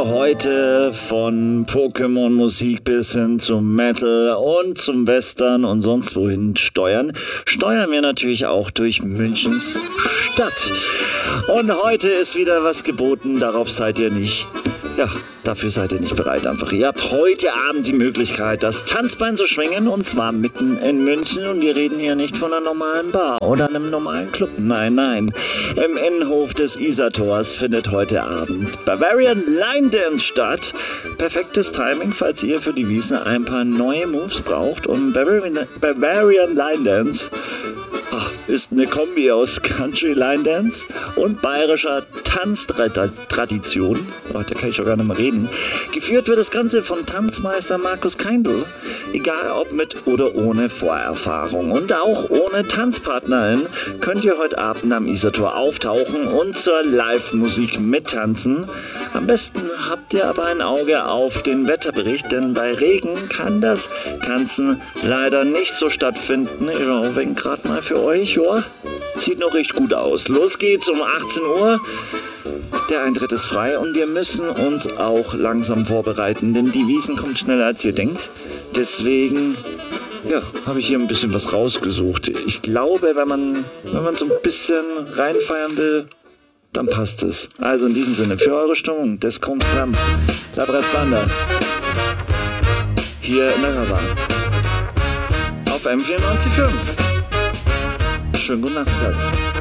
wir heute von Pokémon-Musik bis hin zum Metal und zum Western und sonst wohin steuern wir natürlich auch durch Münchens Stadt. Und heute ist wieder was geboten, darauf seid ihr nicht... Ja, dafür seid ihr nicht bereit einfach. Ihr habt heute Abend die Möglichkeit, das Tanzbein zu schwingen, und zwar mitten in München. Und wir reden hier nicht von einer normalen Bar oder einem normalen Club. Nein, nein. Im Innenhof des Isartors findet heute Abend Bavarian Line Dance statt. Perfektes Timing, falls ihr für die Wiesn ein paar neue Moves braucht. Und Bavarian Line Dance ist eine Kombi aus Country Line Dance und bayerischer Tanztradition. Da kann ich schon gar nicht mehr reden. Geführt wird das Ganze von Tanzmeister Markus Keindl. Egal ob mit oder ohne Vorerfahrung und auch ohne Tanzpartnerin könnt ihr heute Abend am Isartor auftauchen und zur Live-Musik mittanzen. Am besten habt ihr aber ein Auge auf den Wetterbericht, denn bei Regen kann das Tanzen leider nicht so stattfinden. Ich winke gerade mal für euch. Ja, sieht noch recht gut aus. Los geht's um 18 Uhr. Der Eintritt ist frei und wir müssen uns auch langsam vorbereiten, denn die Wiesn kommt schneller als ihr denkt. Deswegen, ja, habe ich hier ein bisschen was rausgesucht. Ich glaube, wenn man so ein bisschen reinfeiern will, dann passt es. Also in diesem Sinne, für eure Stimmung, das kommt dran. La Banda. Hier in der Hörbahn. Auf M94.5. Schönen guten Nachmittag.